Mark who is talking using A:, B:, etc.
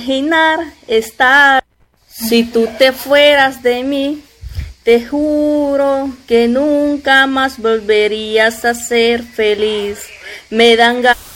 A: Imaginar estar, si tú te fueras de mí, te juro que nunca más volverías a ser feliz. Me dan ganas